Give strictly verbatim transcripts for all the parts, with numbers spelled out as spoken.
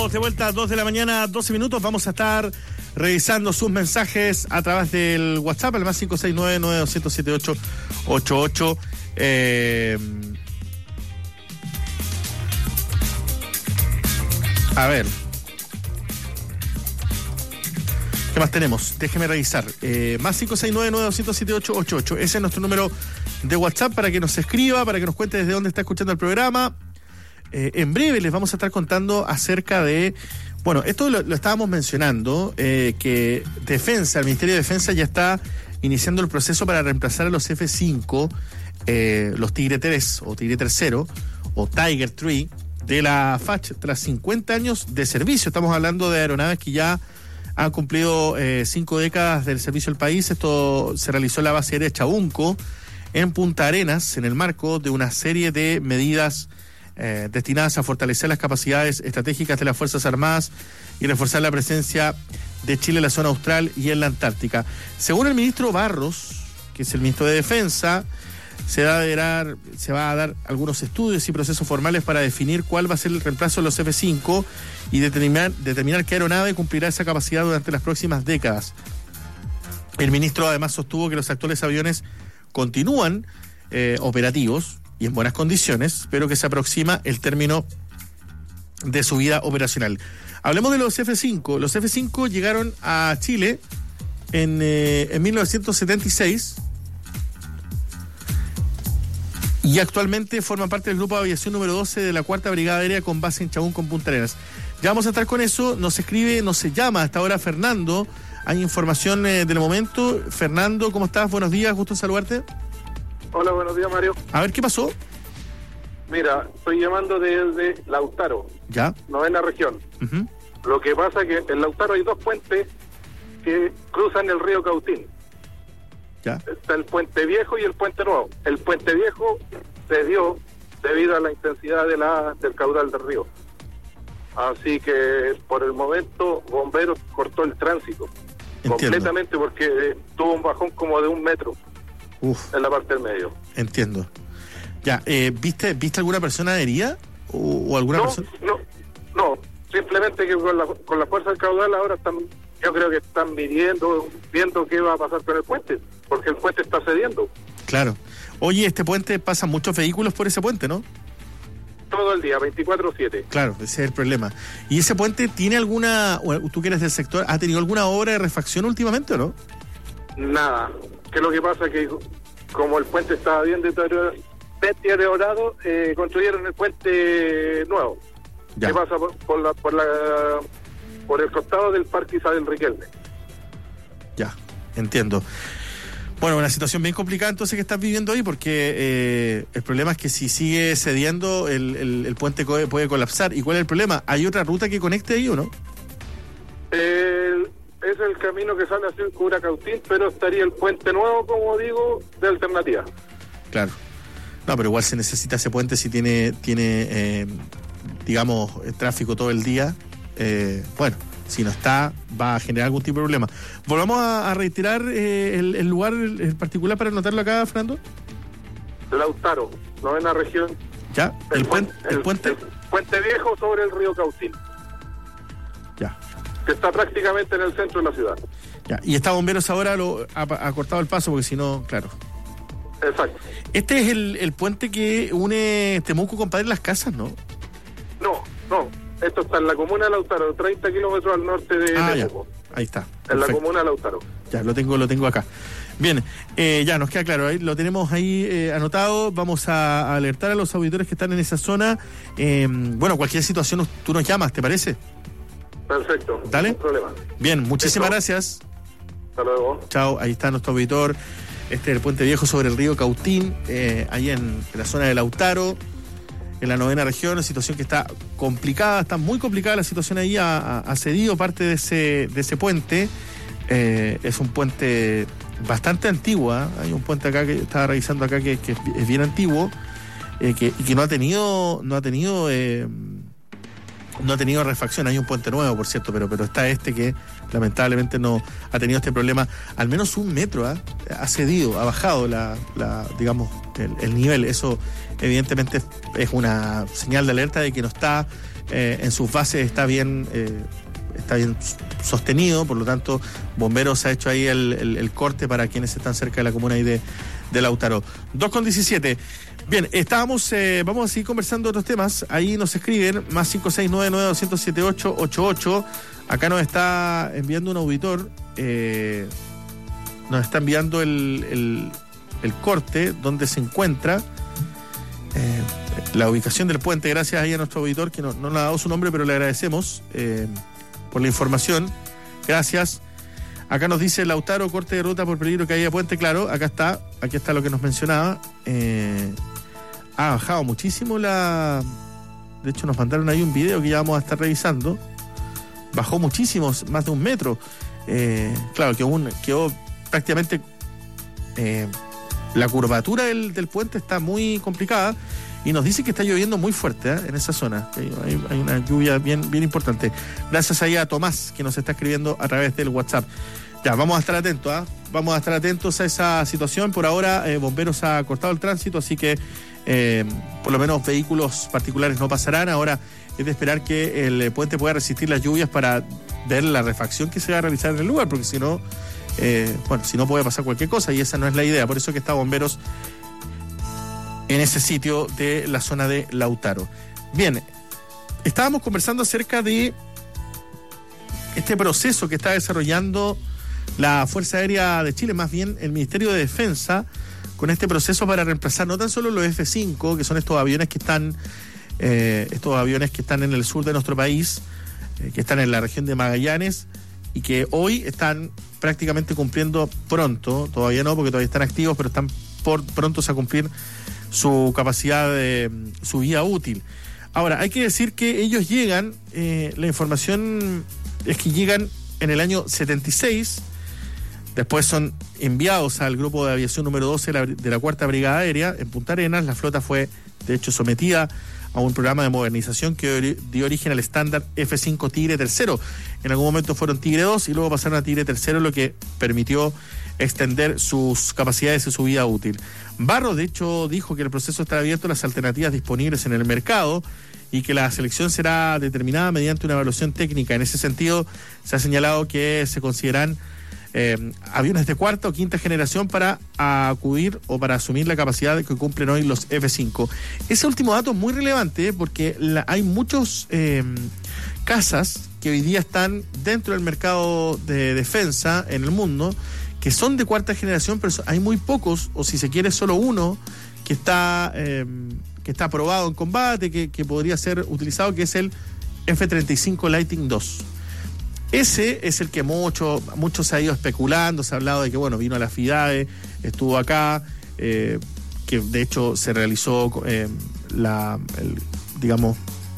Estamos de vuelta a dos de la mañana, doce minutos. Vamos a estar revisando sus mensajes a través del WhatsApp, el más cinco seis nueve, nueve dos cero siete ocho ocho ocho. Eh, a ver. ¿Qué más tenemos? Déjeme revisar. Eh, más cinco seis nueve, nueve dos cero siete ocho ocho ocho. Ese es nuestro número de WhatsApp para que nos escriba, para que nos cuente desde dónde está escuchando el programa. Eh, en breve les vamos a estar contando acerca de... Bueno, esto lo, lo estábamos mencionando, eh, que Defensa, el Ministerio de Defensa ya está iniciando el proceso para reemplazar a los F cinco, eh, los Tigre tres o Tigre tercero o Tiger tres de la F A C H tras cincuenta años de servicio. Estamos hablando de aeronaves que ya han cumplido eh, cinco décadas del servicio al país. Esto se realizó en la base aérea de Chabunco, en Punta Arenas, en el marco de una serie de medidas eh, destinadas a fortalecer las capacidades estratégicas de las Fuerzas Armadas y reforzar la presencia de Chile en la zona austral y en la Antártica. Según el ministro Barros, que es el ministro de Defensa, se va a dar, se va a dar algunos estudios y procesos formales para definir cuál va a ser el reemplazo de los F cinco y determinar, determinar qué aeronave cumplirá esa capacidad durante las próximas décadas. El ministro además sostuvo que los actuales aviones continúan eh, operativos y en buenas condiciones, pero que se aproxima el término de su vida operacional. Hablemos de los F cinco. Los F cinco llegaron a Chile en, eh, en mil novecientos setenta y seis y actualmente forman parte del Grupo de Aviación número doce de la Cuarta Brigada Aérea con base en Chabunco, en Punta Arenas. Ya vamos a estar con eso. Nos escribe, nos se llama hasta ahora Fernando. Hay información eh, del momento. Fernando, ¿cómo estás? Buenos días, gusto en saludarte. Hola, buenos días, Mario. A ver, ¿qué pasó? Mira, estoy llamando desde Lautaro, ya, novena región. Uh-huh. Lo que pasa es que en Lautaro hay dos puentes que cruzan el río Cautín. Ya. Está el puente viejo y el puente nuevo. El puente viejo se dio debido a la intensidad de la del caudal del río. Así que por el momento Bomberos cortó el tránsito. Entiendo. Completamente, porque eh, tuvo un bajón como de un metro. Uf. En la parte del medio. Entiendo. Ya, eh, ¿viste viste alguna persona herida o, o alguna no, persona? No, no, simplemente que con la, con la fuerza del caudal ahora están, yo creo que están midiendo, viendo qué va a pasar con el puente, porque el puente está cediendo. Claro. Oye, este puente, pasan muchos vehículos por ese puente, ¿no? Todo el día, veinticuatro siete. Claro, ese es el problema. ¿Y ese puente tiene alguna, tú que eres del sector, ha tenido alguna obra de refacción últimamente o no? Nada. Que lo que pasa es que como el puente estaba bien deteriorado, eh, construyeron el puente nuevo. Ya. Que pasa por, por, la, por, la, por el costado del Parque Isabel Riquelme. Ya, entiendo. Bueno, una situación bien complicada entonces que estás viviendo ahí, porque eh, el problema es que si sigue cediendo el, el, el puente puede colapsar. ¿Y cuál es el problema? ¿Hay otra ruta que conecte ahí o no? El... Es el camino que sale hacia el Cura Cautín, pero estaría el puente nuevo, como digo, de alternativa. Claro. No, pero igual se necesita ese puente si tiene, tiene eh, digamos, tráfico todo el día. Eh, bueno, si no está, va a generar algún tipo de problema. Volvamos a, a reiterar eh, el, el lugar en particular para anotarlo acá, Fernando. Lautaro, novena región. Ya, el, el, puente, el, el puente. El puente viejo sobre el río Cautín. Ya. Que está prácticamente en el centro de la ciudad. Ya, y está Bomberos ahora lo ha, ha cortado el paso porque si no, claro. Exacto. Este es el, el puente que une Temuco con Padre Las Casas, ¿no? No, no. Esto está en la comuna de Lautaro, treinta kilómetros al norte de ah, Temuco. Ya. Ahí está. En perfecto. La comuna de Lautaro. Ya, lo tengo, lo tengo acá. Bien, eh, ya nos queda claro, ahí lo tenemos ahí eh, anotado. Vamos a, a alertar a los auditores que están en esa zona. Eh, bueno, cualquier situación tú nos llamas, ¿te parece? Perfecto. Dale. No problema. Bien, muchísimas Eso. Gracias. Hasta luego. Chao, ahí está nuestro auditor. Este es el puente viejo sobre el río Cautín, eh, ahí en, en la zona de Lautaro, en la novena región. Una situación que está complicada, está muy complicada la situación ahí. Ha, ha cedido parte de ese, de ese puente. Eh, es un puente bastante antiguo, ¿eh? Hay un puente acá que estaba revisando acá que, que es bien antiguo, eh, que, y que no ha tenido, no ha tenido. Eh, No ha tenido refacción. Hay un puente nuevo, por cierto, pero pero está este que lamentablemente no ha tenido este problema. Al menos un metro ¿eh? ha cedido, ha bajado la, la digamos el, el nivel. Eso evidentemente es una señal de alerta de que no está eh, en sus bases está bien... Eh, está bien sostenido, por lo tanto Bomberos ha hecho ahí el, el, el corte para quienes están cerca de la comuna ahí de, de Lautaro. dos con diecisiete. Bien, estábamos, eh, vamos a seguir conversando otros temas. Ahí nos escriben, más cinco seis nueve nueve dos cero siete ocho ocho ocho. Acá nos está enviando un auditor, eh, nos está enviando el, el, el corte donde se encuentra eh, la ubicación del puente. Gracias ahí a nuestro auditor que no, no le ha dado su nombre, pero le agradecemos eh, por la información. Gracias. Acá nos dice Lautaro, corte de ruta por peligro que haya puente. Claro, acá está, aquí está lo que nos mencionaba. Eh, ha bajado muchísimo la... De hecho nos mandaron ahí un video que ya vamos a estar revisando. Bajó muchísimo, más de un metro. Eh, claro, que un, quedó prácticamente... Eh, la curvatura del, del puente está muy complicada. Y nos dice que está lloviendo muy fuerte ¿eh? en esa zona. Hay, hay una lluvia bien, bien importante. Gracias ahí a Tomás, que nos está escribiendo a través del WhatsApp. Ya, vamos a estar atentos, ¿eh? Vamos a estar atentos a esa situación. Por ahora, eh, Bomberos ha cortado el tránsito, así que eh, por lo menos vehículos particulares no pasarán. Ahora es de esperar que el puente pueda resistir las lluvias para ver la refacción que se va a realizar en el lugar, porque si no, eh, bueno, si no puede pasar cualquier cosa y esa no es la idea. Por eso que está Bomberos en ese sitio de la zona de Lautaro. Bien, estábamos conversando acerca de este proceso que está desarrollando la Fuerza Aérea de Chile, más bien el Ministerio de Defensa, con este proceso para reemplazar no tan solo los F cinco, que son estos aviones que están eh, estos aviones que están en el sur de nuestro país, eh, que están en la región de Magallanes y que hoy están prácticamente cumpliendo pronto, todavía no porque todavía están activos, pero están por, prontos a cumplir su capacidad de su vida útil. Ahora, hay que decir que ellos llegan, eh, la información es que llegan en el año setenta y seis, después son enviados al grupo de aviación número doce de la, de la Cuarta Brigada Aérea en Punta Arenas. La flota fue, de hecho, sometida a un programa de modernización que dio origen al estándar F cinco Tigre tercero. En algún momento fueron Tigre dos y luego pasaron a Tigre tercero, lo que permitió extender sus capacidades y su vida útil. Barros, de hecho, dijo que el proceso está abierto a las alternativas disponibles en el mercado y que la selección será determinada mediante una evaluación técnica. En ese sentido, se ha señalado que se consideran eh, aviones de cuarta o quinta generación para acudir o para asumir la capacidad que cumplen hoy los F cinco. Ese último dato es muy relevante ¿eh? porque la, hay muchos eh, casas que hoy día están dentro del mercado de defensa en el mundo que son de cuarta generación, pero hay muy pocos, o si se quiere solo uno, que está eh, que está aprobado en combate, que, que podría ser utilizado, que es el F treinta y cinco Lightning dos. Ese es el que mucho, mucho se ha ido especulando, se ha hablado de que, bueno, vino a la FIDAE, estuvo acá, eh, que de hecho se realizó eh, la, el, digamos,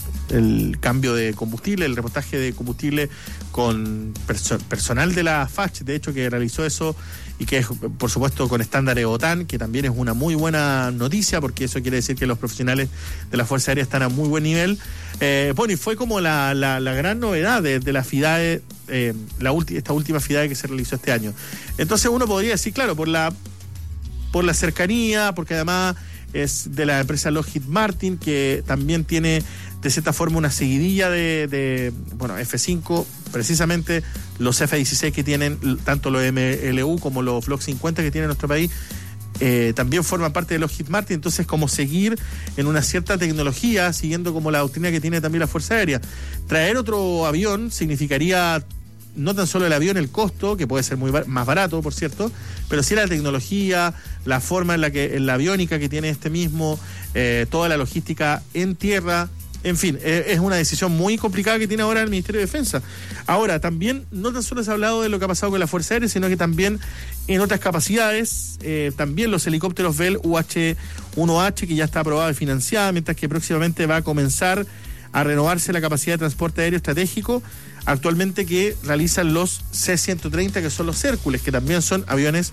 el cambio de combustible, el repostaje de combustible con perso- personal de la F A C H, de hecho, que realizó eso y que es, por supuesto, con estándares OTAN, que también es una muy buena noticia, porque eso quiere decir que los profesionales de la Fuerza Aérea están a muy buen nivel. Eh, bueno, y fue como la, la, la gran novedad de, de la FIDAE, eh, la ulti- esta última FIDAE que se realizó este año. Entonces uno podría decir, claro, por la, por la cercanía, porque además es de la empresa Lockheed Martin, que también tiene de cierta forma una seguidilla de, de bueno, F cinco, precisamente los F dieciséis que tienen tanto los M L U como los Block cincuenta que tiene nuestro país, eh, también forman parte de Lockheed Martin. Entonces, como seguir en una cierta tecnología, siguiendo como la doctrina que tiene también la Fuerza Aérea. Traer otro avión significaría no tan solo el avión, el costo, que puede ser muy bar- más barato, por cierto, pero sí la tecnología, la forma en la que, en la aviónica que tiene este mismo, eh, toda la logística en tierra. En fin, eh, es una decisión muy complicada que tiene ahora el Ministerio de Defensa. Ahora, también no tan solo se ha hablado de lo que ha pasado con la Fuerza Aérea, sino que también en otras capacidades, eh, también los helicópteros Bell U H uno H, que ya está aprobada y financiada, mientras que próximamente va a comenzar a renovarse la capacidad de transporte aéreo estratégico, actualmente que realizan los C ciento treinta, que son los Hércules, que también son aviones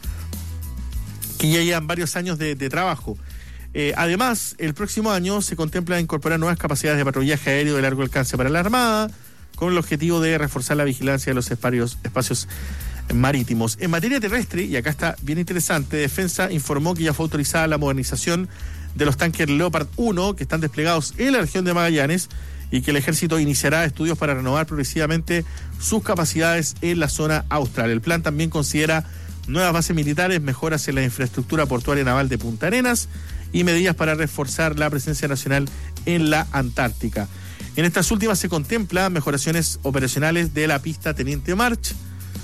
que ya llevan varios años de, de trabajo. Eh, además, el próximo año se contempla incorporar nuevas capacidades de patrullaje aéreo de largo alcance para la Armada, con el objetivo de reforzar la vigilancia de los espacios, espacios marítimos. En materia terrestre, y acá está bien interesante, Defensa informó que ya fue autorizada la modernización de los tanques Leopard uno, que están desplegados en la región de Magallanes y que el ejército iniciará estudios para renovar progresivamente sus capacidades en la zona austral. El plan también considera nuevas bases militares, mejoras en la infraestructura portuaria naval de Punta Arenas y medidas para reforzar la presencia nacional en la Antártica. En estas últimas se contemplan mejoraciones operacionales de la pista Teniente March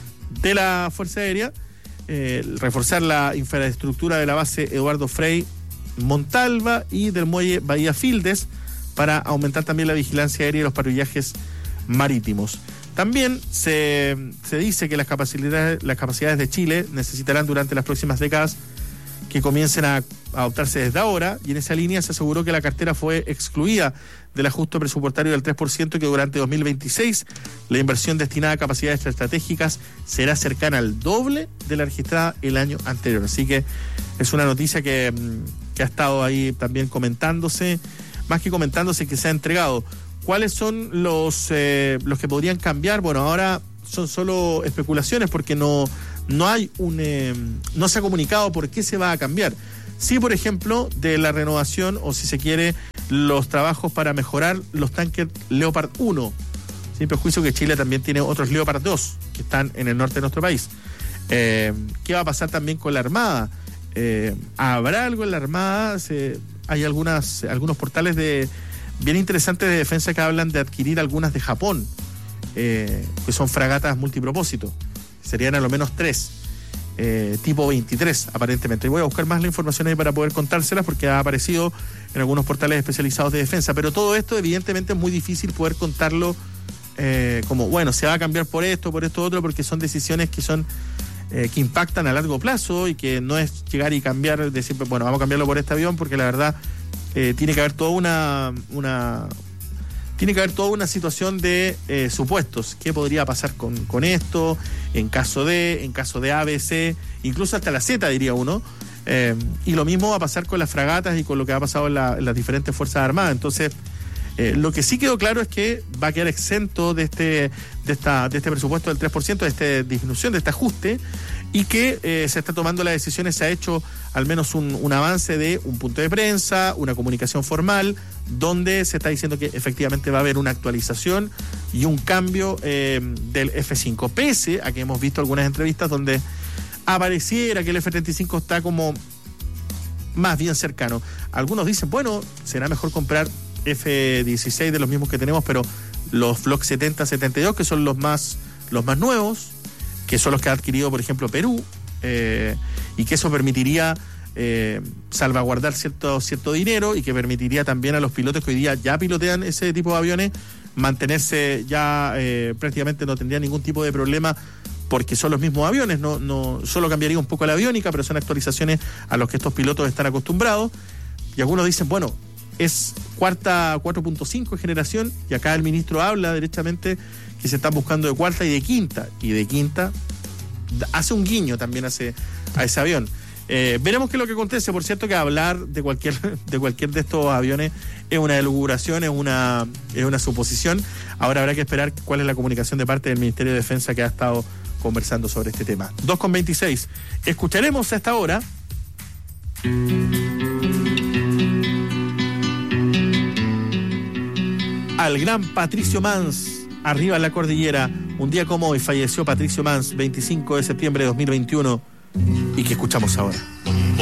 de la Fuerza Aérea, eh, reforzar la infraestructura de la base Eduardo Frei Montalva y del muelle Bahía Fildes para aumentar también la vigilancia aérea y los patrullajes marítimos. También se, se dice que las capacidades, las capacidades de Chile necesitarán durante las próximas décadas que comiencen a, a adoptarse desde ahora, y en esa línea se aseguró que la cartera fue excluida del ajuste presupuestario del tres por ciento y que durante dos mil veintiséis la inversión destinada a capacidades estratégicas será cercana al doble de la registrada el año anterior. Así que es una noticia que, que ha estado ahí también comentándose, más que comentándose, que se ha entregado. ¿Cuáles son los, eh, los que podrían cambiar? Bueno, ahora son solo especulaciones porque no, no hay un eh, no se ha comunicado por qué se va a cambiar. Sí, por ejemplo, de la renovación, o si se quiere, los trabajos para mejorar los tanques Leopard uno. Sin perjuicio que Chile también tiene otros Leopard dos que están en el norte de nuestro país. Eh, ¿Qué va a pasar también con la Armada? Eh, ¿Habrá algo en la Armada? Se, hay algunas algunos portales de bien interesantes de defensa que hablan de adquirir algunas de Japón, eh, que son fragatas multipropósito. Serían a lo menos tres, eh, tipo veintitrés aparentemente. Y voy a buscar más la información ahí para poder contárselas porque ha aparecido en algunos portales especializados de defensa. Pero todo esto evidentemente es muy difícil poder contarlo eh, como, bueno, se va a cambiar por esto, por esto, otro, porque son decisiones que son eh, que impactan a largo plazo y que no es llegar y cambiar, decir, bueno, vamos a cambiarlo por este avión, porque la verdad eh, tiene que haber toda una... una Tiene que haber toda una situación de eh, supuestos. ¿Qué podría pasar con, con esto? En caso de, en caso de A, B, C, incluso hasta la Z, diría uno. Eh, y lo mismo va a pasar con las fragatas y con lo que ha pasado en, la, en las diferentes Fuerzas Armadas. Entonces, eh, lo que sí quedó claro es que va a quedar exento de este, de esta, de este presupuesto del tres por ciento, de esta disminución, de este ajuste, y que eh, se está tomando las decisiones, se ha hecho al menos un, un avance de un punto de prensa, una comunicación formal, donde se está diciendo que efectivamente va a haber una actualización y un cambio eh, del F cinco, pese a que hemos visto algunas entrevistas donde apareciera que el F treinta y cinco está como más bien cercano. Algunos dicen, bueno, será mejor comprar F dieciséis de los mismos que tenemos, pero los Block setenta, setenta y dos, que son los más, los más nuevos, que son los que ha adquirido, por ejemplo, Perú, eh, y que eso permitiría eh, salvaguardar cierto, cierto dinero y que permitiría también a los pilotos que hoy día ya pilotean ese tipo de aviones mantenerse ya eh, prácticamente no tendría ningún tipo de problema porque son los mismos aviones, no, no solo cambiaría un poco la aviónica, pero son actualizaciones a los que estos pilotos están acostumbrados. Y algunos dicen, bueno, es cuarta cuatro punto cinco generación, y acá el ministro habla derechamente que se están buscando de cuarta y de quinta, y de quinta hace un guiño también hace, a ese avión. Eh, veremos qué es lo que acontece. Por cierto que hablar de cualquier de cualquier de estos aviones es una elucubración, es una, es una suposición. Ahora habrá que esperar cuál es la comunicación de parte del Ministerio de Defensa, que ha estado conversando sobre este tema. dos con veintiséis. Escucharemos a esta hora al gran Patricio Mans. Arriba en la cordillera, un día como hoy falleció Patricio Mans, veinticinco de septiembre de dos mil veintiuno, y que escuchamos ahora.